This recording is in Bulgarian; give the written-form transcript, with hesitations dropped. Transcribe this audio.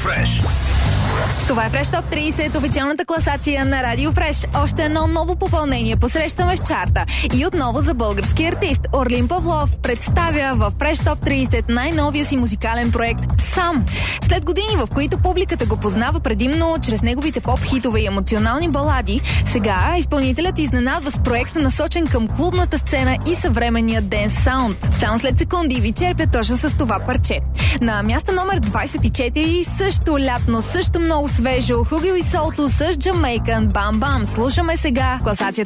Фреш. Това е Фреш Топ 30, официалната класация на Радио Фреш. Още едно ново попълнение посрещаме в чарта. И отново за български артист. Орлин Павлов представя в Фреш Топ 30 най-новия си музикален проект «Сам». След години, в които публиката го познава предимно чрез неговите поп-хитове и емоционални балади, сега изпълнителят изненадва с проект, насочен към клубната сцена и съвременния денс саунд. Само след секунди ви черпя точно с това парче. На място номер 24 също лятно, също много свежо, Хугил и Солто с Jamaican Bam Bam. Слушаме сега класацията